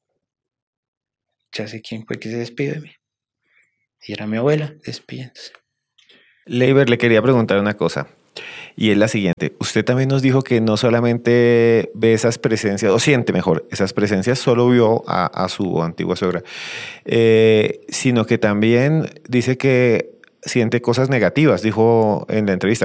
B: Ya sé quién fue que se despidió de mí. Y era mi abuela despidiéndose.
C: Leiber, le quería preguntar una cosa, y es la siguiente. Usted también nos dijo que no solamente ve esas presencias, o siente mejor, esas presencias, solo vio a su antigua suegra, sino que también dice que siente cosas negativas, dijo en la entrevista.